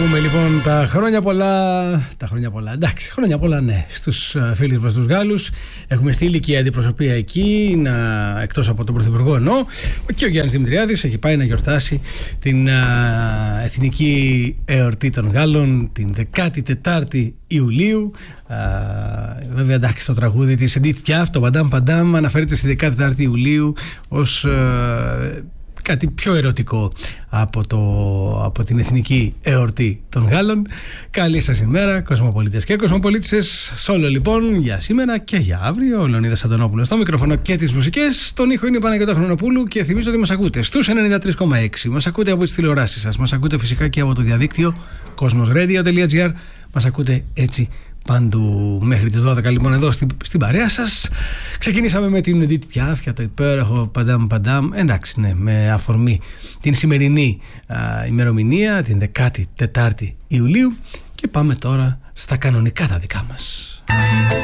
πούμε λοιπόν τα χρόνια πολλά, εντάξει, χρόνια πολλά, ναι, στους φίλους μας τους Γάλλους. Έχουμε στείλει και η αντιπροσωπεία εκεί, εκτός από τον Πρωθυπουργό εννοώ, και ο Γιάννης Δημητριάδης έχει πάει να γιορτάσει την εθνική εορτή των Γάλλων την 14η Ιουλίου. Βέβαια, εντάξει, το τραγούδι της Edith Piaf, το Padam Padam, αναφέρεται στη 14η Ιουλίου ως κάτι πιο ερωτικό από την εθνική εορτή των Γάλλων. Καλή σας ημέρα, κοσμοπολίτες και κοσμοπολίτες. Σόλο λοιπόν για σήμερα και για αύριο. Ο Λεωνίδας Αντωνόπουλος στο μικρόφωνο και τις μουσικές. Στον ήχο είναι η Παναγιώτα Χρονοπούλου και θυμίζω ότι μας ακούτε στους 93,6. Μας ακούτε από τις τηλεοράσεις σας. Μας ακούτε φυσικά και από το διαδίκτυο cosmosradio.gr. Μας ακούτε έτσι πάντου μέχρι τις 12 λοιπόν εδώ στην παρέα σας. Ξεκινήσαμε με την Edith Piaf για το υπέροχο Padam Padam. Εντάξει, ναι, με αφορμή την σημερινή ημερομηνία, την 14η Ιουλίου, και πάμε τώρα στα κανονικά τα δικά μας.